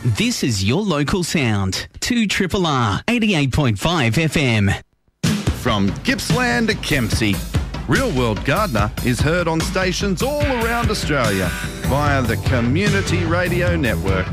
This is your local sound. 2RRR 88.5 FM. From Gippsland to Kempsey, Real World Gardener is heard on stations all around Australia via the Community Radio Network.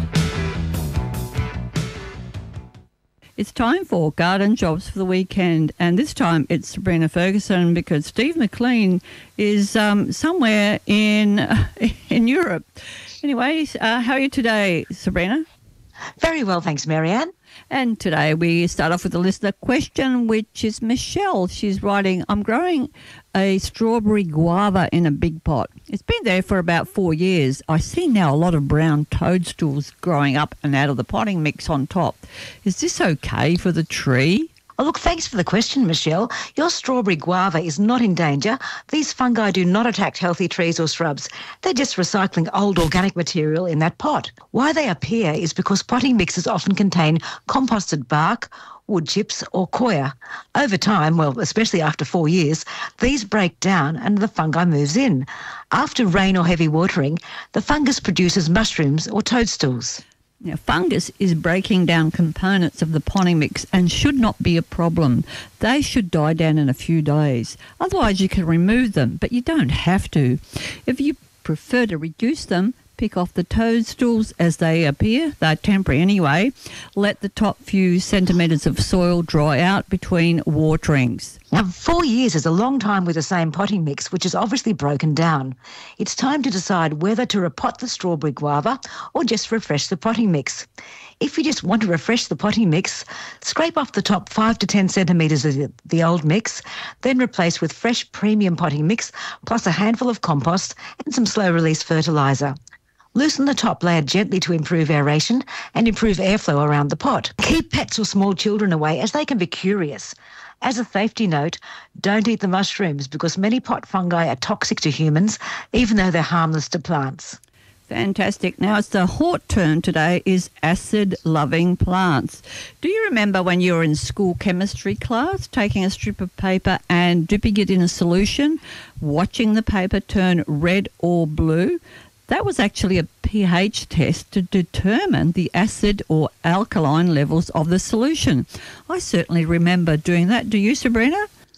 It's time for Garden Jobs for the weekend, and this time it's Sabrina Ferguson because Steve McLean is somewhere in Europe. Anyway, how are you today, Sabrina? Very well, thanks, Marianne. And today we start off with a listener question, which is Michelle. She's writing, I'm growing a strawberry guava in a big pot. It's been there for about 4 years. I see now a lot of brown toadstools growing up and out of the potting mix on top. Is this okay for the tree? Oh, look, thanks for the question, Michelle. Your strawberry guava is not in danger. These fungi do not attack healthy trees or shrubs. They're just recycling old organic material in that pot. Why they appear is because potting mixes often contain composted bark, wood chips or coir. Over time, well, especially after 4 years, these break down and the fungi moves in. After rain or heavy watering, the fungus produces mushrooms or toadstools. Now, fungus is breaking down components of the potting mix and should not be a problem. They should die down in a few days. Otherwise, you can remove them, but you don't have to. If you prefer to reduce them, pick off the toadstools as they appear. They're temporary anyway. Let the top few centimetres of soil dry out between waterings. Now, 4 years is a long time with the same potting mix, which is obviously broken down. It's time to decide whether to repot the strawberry guava or just refresh the potting mix. If you just want to refresh the potting mix, scrape off the top 5 to 10 centimetres of the old mix, then replace with fresh premium potting mix, plus a handful of compost and some slow-release fertiliser. Loosen the top layer gently to improve aeration and improve airflow around the pot. Keep pets or small children away as they can be curious. As a safety note, don't eat the mushrooms because many pot fungi are toxic to humans, even though they're harmless to plants. Fantastic. Now, it's the hot term today is acid-loving plants. Do you remember when you were in school chemistry class, taking a strip of paper and dipping it in a solution, watching the paper turn red or blue? That was actually a pH test to determine the acid or alkaline levels of the solution. I certainly remember doing that. Do you, Sabrina?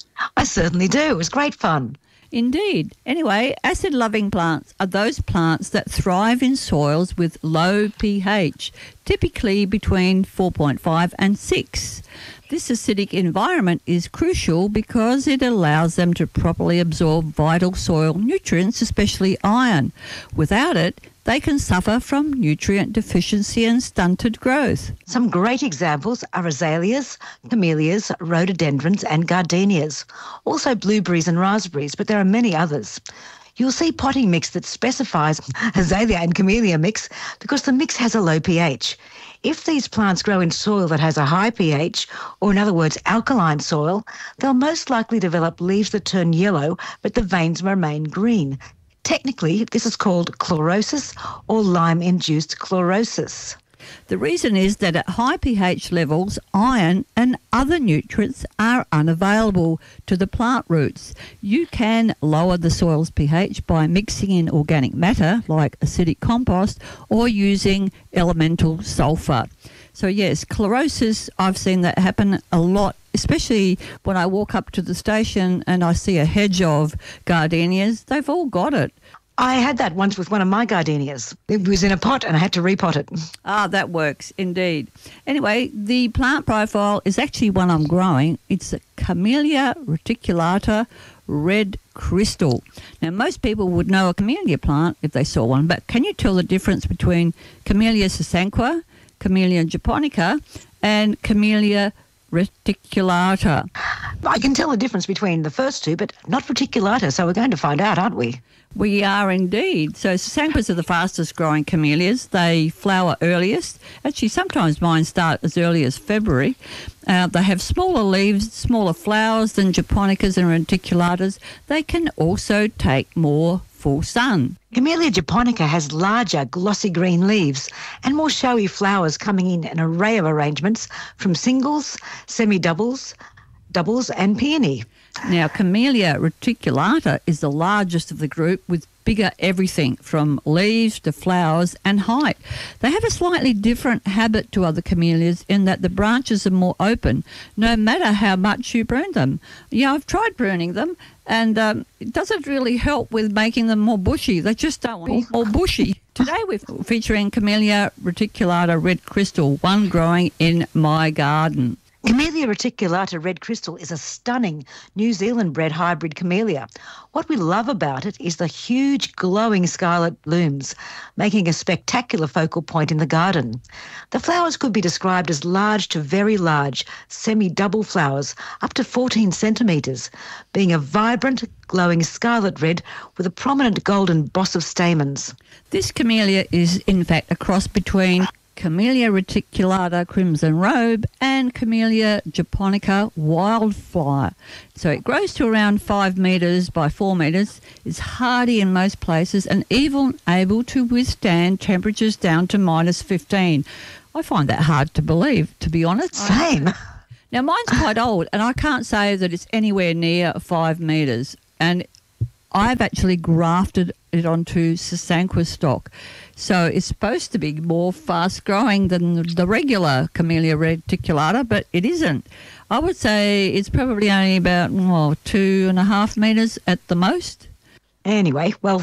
I certainly do. It was great fun. Indeed. Anyway, acid-loving plants are those plants that thrive in soils with low pH, typically between 4.5 and 6. This acidic environment is crucial because it allows them to properly absorb vital soil nutrients, especially iron. Without it, they can suffer from nutrient deficiency and stunted growth. Some great examples are azaleas, camellias, rhododendrons and gardenias. Also blueberries and raspberries, but there are many others. You'll see potting mix that specifies azalea and camellia mix because the mix has a low pH. If these plants grow in soil that has a high pH, or in other words, alkaline soil, they'll most likely develop leaves that turn yellow, but the veins remain green. Technically, this is called chlorosis or lime-induced chlorosis. The reason is that at high pH levels, iron and other nutrients are unavailable to the plant roots. You can lower the soil's pH by mixing in organic matter like acidic compost or using elemental sulfur. So yes, chlorosis, I've seen that happen a lot, especially when I walk up to the station and I see a hedge of gardenias. They've all got it. I had that once with one of my gardenias. It was in a pot and I had to repot it. Ah, that works indeed. Anyway, the plant profile is actually one I'm growing. It's a Camellia reticulata red crystal. Now, most people would know a camellia plant if they saw one, but can you tell the difference between Camellia sasanqua, Camellia japonica, and Camellia reticulata? I can tell the difference between the first two, but not reticulata, so we're going to find out, aren't we? We are indeed. So sasanquas are the fastest growing camellias. They flower earliest. Actually, sometimes mine start as early as February. They have smaller leaves, smaller flowers than japonicas and reticulatas. They can also take more full sun. Camellia japonica has larger, glossy green leaves and more showy flowers coming in an array of arrangements from singles, semi-doubles, doubles and peony. Now, Camellia reticulata is the largest of the group with bigger everything from leaves to flowers and height. They have a slightly different habit to other camellias in that the branches are more open, no matter how much you prune them. Yeah, I've tried pruning them, and it doesn't really help with making them more bushy. They just don't want to be more bushy. Today we're featuring Camellia reticulata red crystal, one growing in my garden. Camellia reticulata red crystal is a stunning New Zealand-bred hybrid camellia. What we love about it is the huge glowing scarlet blooms, making a spectacular focal point in the garden. The flowers could be described as large to very large, semi-double flowers, up to 14 centimetres, being a vibrant, glowing scarlet red with a prominent golden boss of stamens. This camellia is in fact a cross between Camellia reticulata crimson robe and Camellia japonica wildfire. So it grows to around 5 metres by 4 metres, is hardy in most places and even able to withstand temperatures down to minus 15. I find that hard to believe, to be honest. Same. Now mine's quite old and I can't say that it's anywhere near 5 metres, and I've actually grafted it onto Sasanqua stock. So it's supposed to be more fast growing than the regular Camellia reticulata, but it isn't. I would say it's probably only about 2.5 metres at the most. Anyway, well,